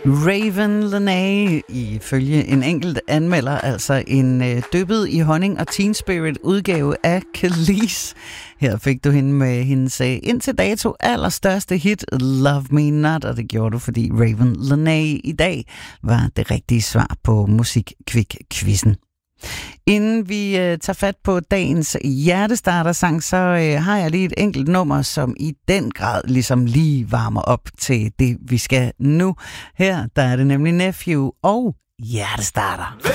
Raven Lenae, ifølge en enkelt anmelder, altså en dyppet i honning og Teen Spirit udgave af Kelis. Her fik du hende med hendes indtil dato allerstørste hit, Love Me Not, og det gjorde du, fordi Raven Lenae i dag var det rigtige svar på Musikquick-quizzen. Inden vi tager fat på dagens hjertestarter-sang, så har jeg lige et enkelt nummer, som i den grad ligesom lige varmer op til det, vi skal nu. Her der er det nemlig Nephew og Hjertestarter.